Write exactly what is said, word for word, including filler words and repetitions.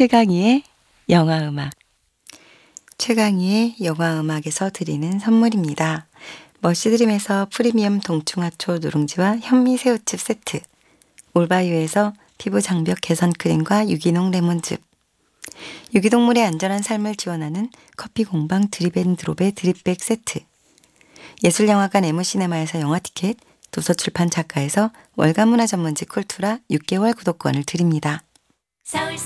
최강희의 영화음악. 최강희의 영화음악에서 드리는 선물입니다. 머시드림에서 프리미엄 동충하초 누룽지와 현미새우칩 세트, 올바이오에서 피부 장벽 개선 크림과 유기농 레몬즙, 유기동물의 안전한 삶을 지원하는 커피 공방 드립앤드롭의 드립백 세트, 예술영화관 에무시네마에서 영화티켓, 도서출판 작가에서 월간문화 전문지 쿨투라 육 개월 구독권을 드립니다.